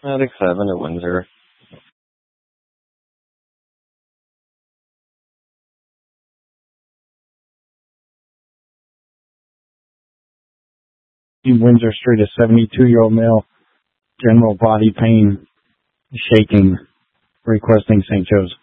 I think 7 at Windsor. In Windsor Street, a 72-year-old male, general body pain, shaking, requesting St. Joe's.